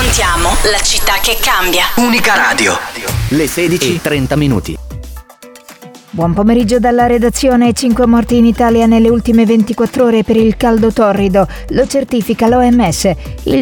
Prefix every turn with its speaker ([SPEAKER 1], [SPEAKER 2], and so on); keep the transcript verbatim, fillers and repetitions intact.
[SPEAKER 1] raccontiamo la città che cambia.
[SPEAKER 2] Unica Radio. Le sedici e trenta minuti.
[SPEAKER 3] Buon pomeriggio dalla redazione. cinque morti in Italia nelle ultime ventiquattro ore per il caldo torrido. Lo certifica l'O M S. Il